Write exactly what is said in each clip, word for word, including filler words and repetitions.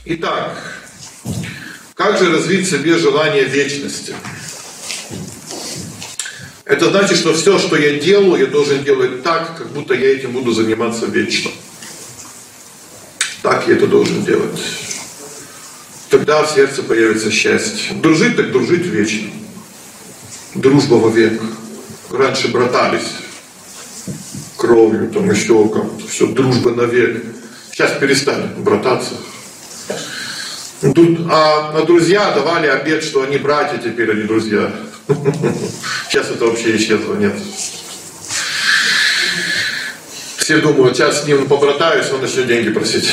Итак, как же развить в себе желание вечности? Это значит, что все, что я делаю, я должен делать так, как будто я этим буду заниматься вечно. Так я это должен делать. Тогда в сердце появится счастье. Дружить, так дружить вечно. Дружба вовек. Раньше братались кровью, там еще как-то. Все, дружба навек. Сейчас перестали брататься. Тут, а, а друзья давали обет, что они братья, теперь они друзья. Сейчас это вообще исчезло, нет. Все думают, сейчас с ним побратаюсь, он начнет деньги просить.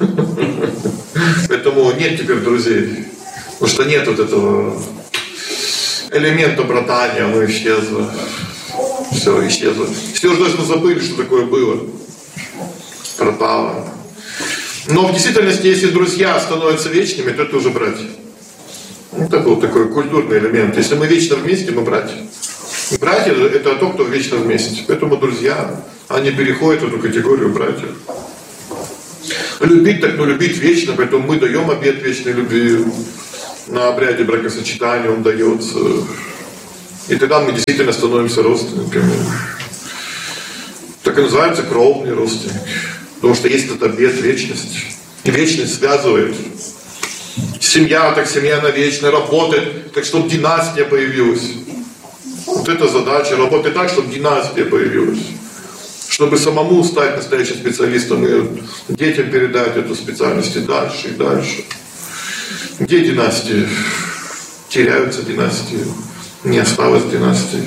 Поэтому нет теперь друзей. Потому что нет вот этого элемента братания, оно исчезло. Все исчезло. Все уже даже забыли, что такое было. Пропало. Но в действительности, если друзья становятся вечными, то это уже братья. Это был такой культурный элемент. Если мы вечно вместе, мы братья. Братья — это то, кто вечно вместе. Поэтому друзья, они переходят в эту категорию братьев. Любить так, ну любить вечно, поэтому мы даем обет вечной любви. На обряде бракосочетания он дается. И тогда мы действительно становимся родственниками. Так и называются кровные родственники. Потому что есть этот обет вечности. И вечность связывает. Семья, так семья навечно, работает, так чтобы династия появилась. Вот это задача, работать так, чтобы династия появилась. Чтобы самому стать настоящим специалистом и детям передать эту специальность и дальше, и дальше. Где династии? Теряются династии. Не осталось династии.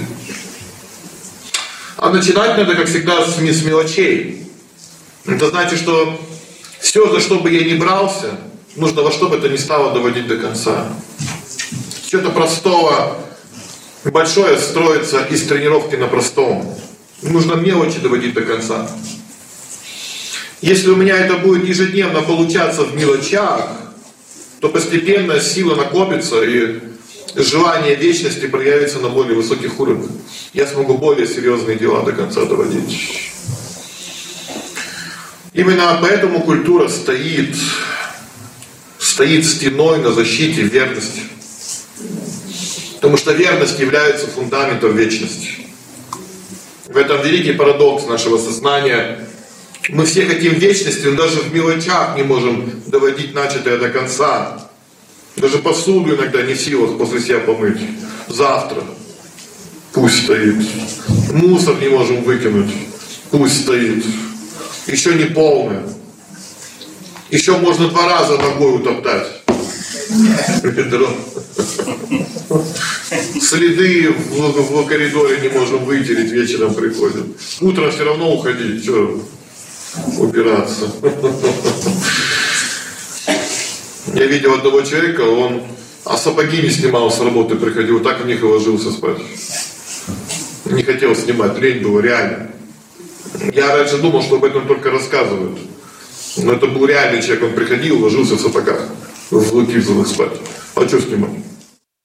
А начинать надо, как всегда, с мелочей. Это значит, что все, за что бы я ни брался, нужно во что бы это ни стало доводить до конца. Что-то простого, большое строится из тренировки на простом. Нужно мелочи доводить до конца. Если у меня это будет ежедневно получаться в мелочах, то постепенно сила накопится и желание вечности проявится на более высоких уровнях. Я смогу более серьезные дела до конца доводить. Именно поэтому культура стоит, стоит стеной на защите верности. Потому что верность является фундаментом вечности. В этом великий парадокс нашего сознания. Мы все хотим вечности, но даже в мелочах не можем доводить начатое до конца. Даже посуду иногда не в силах после себя помыть. Завтра пусть стоит. Мусор не можем выкинуть. Пусть стоит. Еще не полное. Еще можно два раза ногой утоптать. Следы в, в коридоре не можем вытереть, вечером приходят. Утром все равно уходить, что убираться. Я видел одного человека, он а сапоги не снимал с работы, приходил, так в них и ложился спать. Не хотел снимать, лень было, реально. Я раньше думал, что об этом только рассказывают. Но это был реальный человек, он приходил, ложился в сапогах, в Лукизовых спать. А что снимать?